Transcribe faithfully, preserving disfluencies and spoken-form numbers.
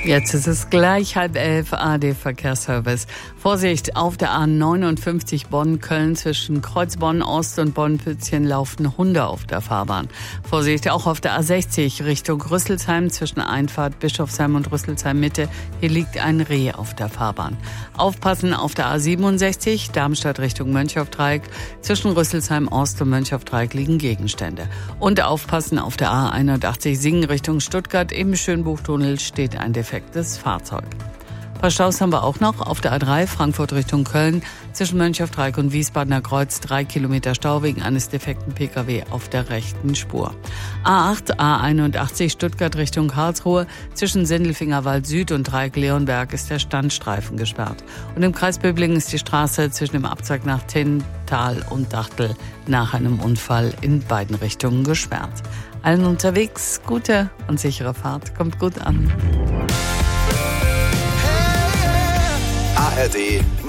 Jetzt ist es gleich halb elf, A D Verkehrsservice. Vorsicht, auf der A neunundfünfzig Bonn-Köln zwischen Kreuzbonn-Ost und Bonn-Pützchen laufen Hunde auf der Fahrbahn. Vorsicht, auch auf der A sechzig Richtung Rüsselsheim zwischen Einfahrt Bischofsheim und Rüsselsheim-Mitte. Hier liegt ein Reh auf der Fahrbahn. Aufpassen auf der A siebenundsechzig, Darmstadt Richtung Mönchhofdreieck. Zwischen Rüsselsheim-Ost und Mönchhofdreieck liegen Gegenstände. Und aufpassen auf der A einundachtzig Singen Richtung Stuttgart. Im Schönbuchtunnel steht ein defektes Fahrzeug. Ein paar Staus haben wir auch noch auf der A drei Frankfurt Richtung Köln zwischen Mönchhofdreieck und Wiesbadener Kreuz drei Kilometer Stau wegen eines defekten P K W auf der rechten Spur. A acht, A einundachtzig Stuttgart Richtung Karlsruhe zwischen Sindelfingerwald Süd und Dreieck Leonberg ist der Standstreifen gesperrt. Und im Kreis Böblingen ist die Straße zwischen dem Abzweig nach Tinntal und Dachtel nach einem Unfall in beiden Richtungen gesperrt. Allen unterwegs gute und sichere Fahrt, kommt gut an. A R D